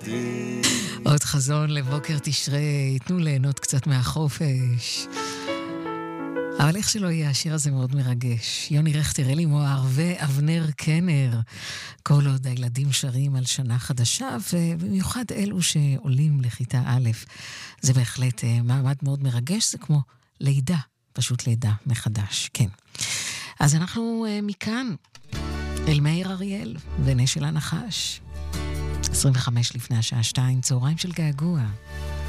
עוד חזון לבוקר תשרי, תנו ליהנות קצת מהחופש. אבל איך שלא יהיה, השיר הזה מאוד מרגש. יוני רכטר, אלי מוהר ואבנר קנר. כל עוד הילדים שרים על שנה חדשה, ובמיוחד אלו שעולים לכיתה א'. זה בהחלט מעמד מאוד מרגש, זה כמו לידה, פשוט לידה מחדש, כן. אז אנחנו מכאן, אל מאיר אריאל ונשל הנחש. 25 לפני השעה 2, צהריים של געגוע.